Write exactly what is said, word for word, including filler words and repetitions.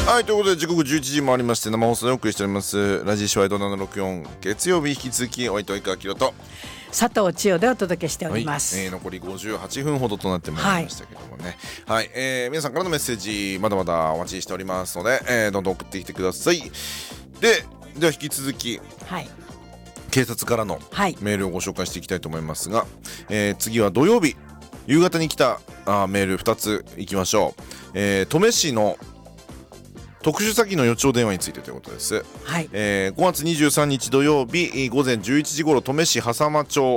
はい、ということで時刻じゅういちじ回りまして生放送でお送りしておりますラジーシュワイドななろくよん、月曜日引き続きお相手は井川きろと佐藤千代でお届けしております、 はい、えー、残りごじゅうはちふんほどとなってまいりましたけどもね、はい、はい、えー、皆さんからのメッセージまだまだお待ちしておりますので、えー、どんどん送ってきてください。で、では引き続き、はい、警察からのメールをご紹介していきたいと思いますが、えー、次は土曜日夕方に来たあメールふたついきましょう。えー、登米市の特殊詐欺の予兆電話についてということです、はい、えー、ごがつにじゅうさんにち土曜日午前じゅういちじ頃登米市波佐間町